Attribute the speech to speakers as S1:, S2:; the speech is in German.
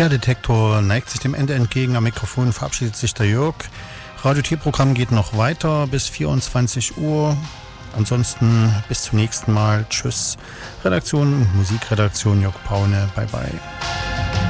S1: Der Detektor neigt sich dem Ende entgegen. Am Mikrofon verabschiedet sich der Jörg. Radio-T-Programm geht noch weiter bis 24 Uhr. Ansonsten bis zum nächsten Mal. Tschüss. Redaktion und Musikredaktion Jörg Paune. Bye bye.